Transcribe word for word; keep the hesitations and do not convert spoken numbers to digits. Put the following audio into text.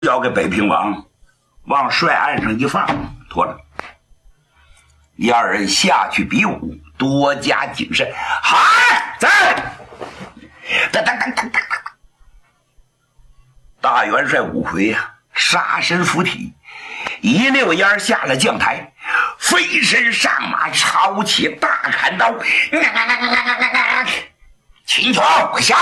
交给北平王，往帅案上一放，妥了。一二人下去比武，多加谨慎。嗨，在！当当当当当！大元帅武魁呀、啊，杀身附体，一溜烟下了将台，飞身上马，抄起大砍刀。秦琼，我下。